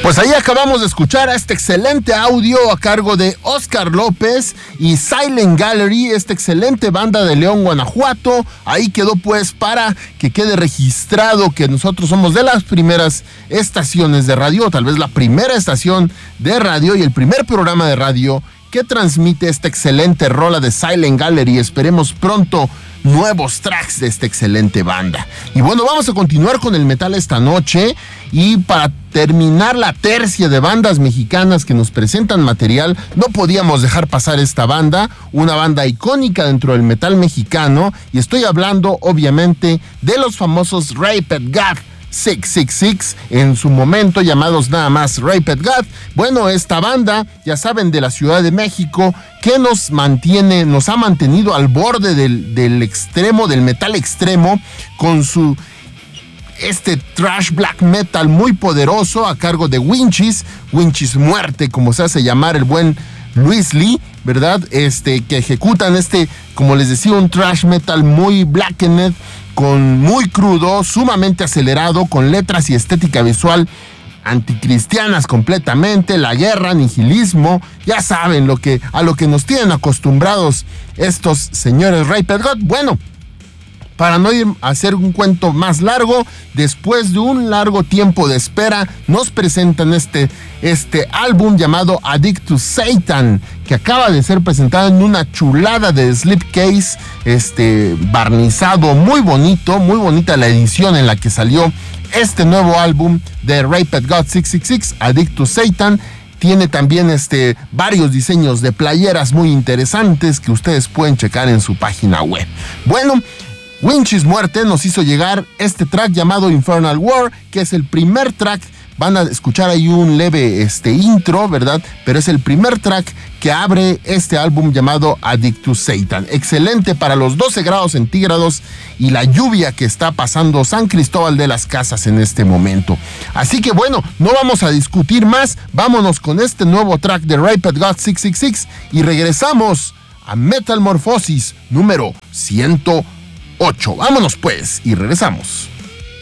Pues ahí acabamos de escuchar a este excelente audio a cargo de Oscar López y Silent Gallery, esta excelente banda de León, Guanajuato. Ahí quedó pues para que quede registrado que nosotros somos de las primeras estaciones de radio, tal vez la primera estación de radio y el primer programa de radio que transmite esta excelente rola de Silent Gallery. Esperemos pronto nuevos tracks de esta excelente banda. Y bueno, vamos a continuar con el metal esta noche, y para terminar la tercia de bandas mexicanas que nos presentan material, no podíamos dejar pasar esta banda, una banda icónica dentro del metal mexicano, y estoy hablando obviamente de los famosos Raped God 666, en su momento llamados nada más Raped God. Bueno, esta banda, ya saben, de la Ciudad de México, que nos ha mantenido al borde del extremo, del metal extremo, con su thrash black metal muy poderoso a cargo de Winchis Muerte, como se hace llamar el buen Luis Lee, ¿verdad? Que ejecutan como les decía, un thrash metal muy blackened, muy crudo, sumamente acelerado, con letras y estética visual anticristianas completamente, la guerra, nihilismo, ya saben a lo que nos tienen acostumbrados estos señores Raped God. Bueno, para no ir a hacer un cuento más largo, después de un largo tiempo de espera, nos presentan este álbum llamado Addict to Satan, que acaba de ser presentado en una chulada de slipcase, barnizado, muy bonito, muy bonita la edición en la que salió este nuevo álbum de Raped God 666, Addict to Satan. Tiene también varios diseños de playeras muy interesantes que ustedes pueden checar en su página web. Bueno, Winchis Muerte nos hizo llegar este track llamado Infernal War, que es el primer track. Van a escuchar ahí un leve intro, ¿verdad? Pero es el primer track que abre este álbum llamado Addict to Satan. Excelente para los 12 grados centígrados y la lluvia que está pasando San Cristóbal de las Casas en este momento. Así que bueno, no vamos a discutir más. Vámonos con este nuevo track de Raped God 666 y regresamos a Metamorfosis número 108. Vámonos pues y regresamos.